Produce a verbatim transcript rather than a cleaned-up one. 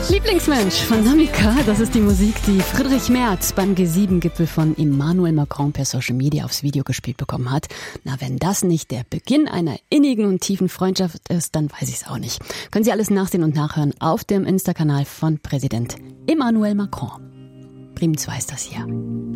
Lieblingsmensch von Namika, das ist die Musik, die Friedrich Merz beim G sieben Gipfel von Emmanuel Macron per Social Media aufs Video gespielt bekommen hat. Na, wenn das nicht der Beginn einer innigen und tiefen Freundschaft ist, dann weiß ich es auch nicht. Können Sie alles nachsehen und nachhören auf dem Insta-Kanal von Präsident Emmanuel Macron. Bremen zwei ist das hier.